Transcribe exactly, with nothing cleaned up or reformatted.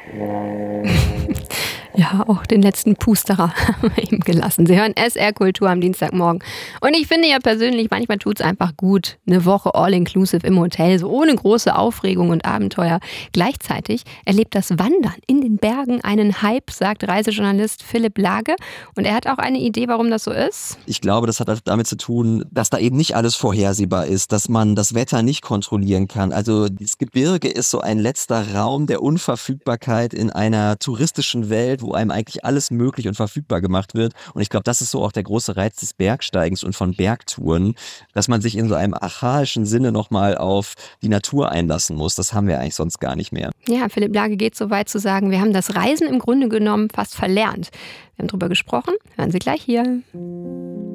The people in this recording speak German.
Ja, auch den letzten Pusterer haben wir ihm gelassen. Sie hören S R Kultur am Dienstagmorgen. Und ich finde ja persönlich, manchmal tut es einfach gut, eine Woche all-inclusive im Hotel, so ohne große Aufregung und Abenteuer. Gleichzeitig erlebt das Wandern in den Bergen einen Hype, sagt Reisejournalist Philipp Lage. Und er hat auch eine Idee, warum das so ist. Ich glaube, das hat damit zu tun, dass da eben nicht alles vorhersehbar ist, dass man das Wetter nicht kontrollieren kann. Also das Gebirge ist so ein letzter Raum der Unverfügbarkeit in einer touristischen Welt, wo einem eigentlich alles möglich und verfügbar gemacht wird. Und ich glaube, das ist so auch der große Reiz des Bergsteigens und von Bergtouren, dass man sich in so einem archaischen Sinne nochmal auf die Natur einlassen muss. Das haben wir eigentlich sonst gar nicht mehr. Ja, Philipp Lage geht so weit zu sagen, wir haben das Reisen im Grunde genommen fast verlernt. Wir haben darüber gesprochen, hören Sie gleich hier.